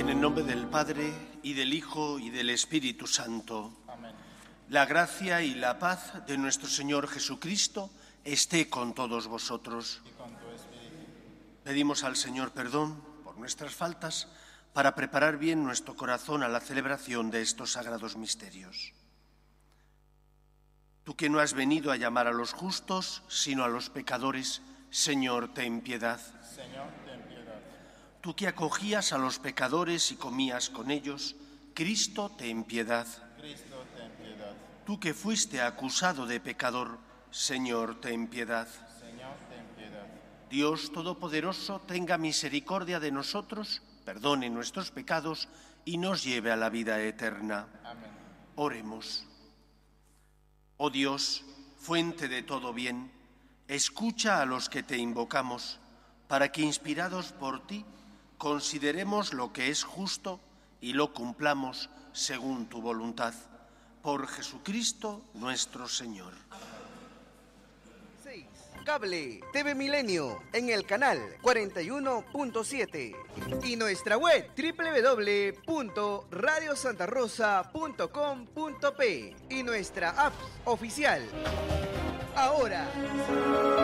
En el nombre del Padre, y del Hijo, y del Espíritu Santo. Amén. La gracia y la paz de nuestro Señor Jesucristo esté con todos vosotros. Y con tu espíritu. Pedimos al Señor perdón por nuestras faltas para preparar bien nuestro corazón a la celebración de estos sagrados misterios. Tú que no has venido a llamar a los justos, sino a los pecadores, Señor, ten piedad. Señor, ten piedad. Tú que acogías a los pecadores y comías con ellos, Cristo, ten piedad. Cristo, ten piedad. Tú que fuiste acusado de pecador, Señor, ten piedad. Señor, ten piedad. Dios Todopoderoso, tenga misericordia de nosotros, perdone nuestros pecados y nos lleve a la vida eterna. Amén. Oremos. Oh Dios, fuente de todo bien, escucha a los que te invocamos, para que, inspirados por ti, consideremos lo que es justo y lo cumplamos según tu voluntad. Por Jesucristo nuestro Señor. 6. Cable TV Milenio en el canal 41.7 y nuestra web www.radiosantarosa.com.p y nuestra app oficial. Ahora.